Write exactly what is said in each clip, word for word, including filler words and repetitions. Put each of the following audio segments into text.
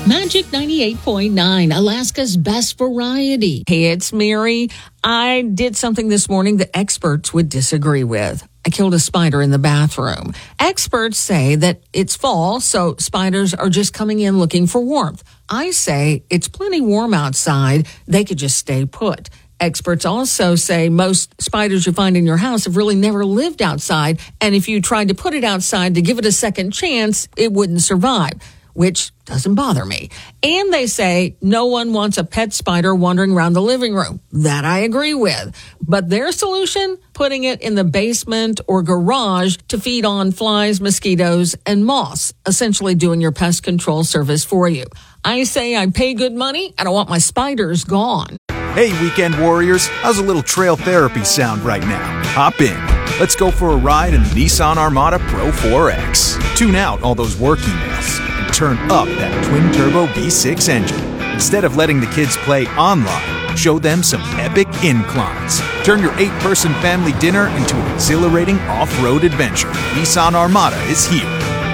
Magic ninety-eight point nine, Alaska's best variety. Hey, it's Mary. I did something this morning that experts would disagree with. I killed a spider in the bathroom. Experts say that it's fall, so spiders are just coming in looking for warmth. I say it's plenty warm outside. They could just stay put. Experts also say most spiders you find in your house have really never lived outside, and if you tried to put it outside to give it a second chance, it wouldn't survive, which doesn't bother me. And they say no one wants a pet spider wandering around the living room. That I agree with. But their solution? Putting it in the basement or garage to feed on flies, mosquitoes, and moths, essentially doing your pest control service for you. I say I pay good money. I don't want my spiders gone. Hey, weekend warriors, how's a little trail therapy sound right now? Hop in. Let's go for a ride in the Nissan Armada Pro four X. Tune out all those work emails and turn up that twin-turbo V six engine. Instead of letting the kids play online, show them some epic inclines. Turn your eight-person family dinner into an exhilarating off-road adventure. Nissan Armada is here.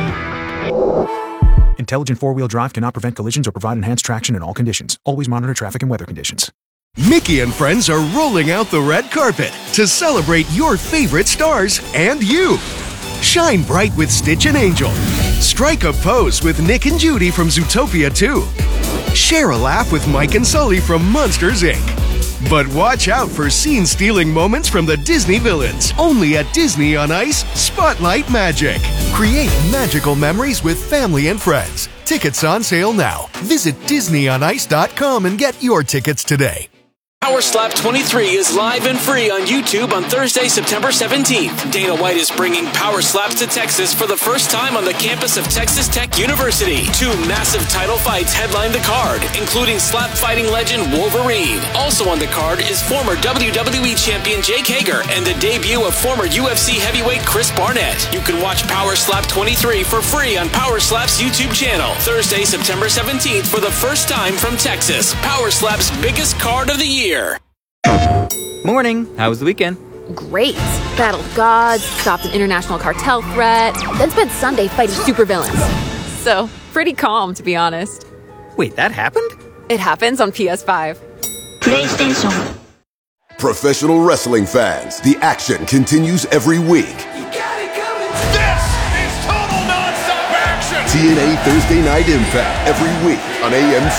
Intelligent four-wheel drive cannot prevent collisions or provide enhanced traction in all conditions. Always monitor traffic and weather conditions. Mickey and friends are rolling out the red carpet to celebrate your favorite stars and you. Shine bright with Stitch and Angel. Strike a pose with Nick and Judy from Zootopia two. Share a laugh with Mike and Sully from Monsters, Incorporated. But watch out for scene-stealing moments from the Disney villains. Only at Disney on Ice, Spotlight Magic. Create magical memories with family and friends. Tickets on sale now. Visit Disney on Ice dot com and get your tickets today. Power Slap twenty-three is live and free on YouTube on Thursday, September seventeenth. Dana White is bringing Power Slaps to Texas for the first time on the campus of Texas Tech University. Two massive title fights headline the card, including slap fighting legend Wolverine. Also on the card is former W W E champion Jake Hager and the debut of former U F C heavyweight Chris Barnett. You can watch Power Slap twenty-three for free on Power Slap's YouTube channel. Thursday, September seventeenth for the first time from Texas. Power Slap's biggest card of the year. Morning. How was the weekend? Great. Battled gods, stopped an international cartel threat, then spent Sunday fighting supervillains. So, pretty calm, to be honest. Wait, that happened? It happens on P S five. PlayStation. Professional wrestling fans, the action continues every week. You got it coming. This is total nonstop action. T N A Thursday Night Impact every week on A M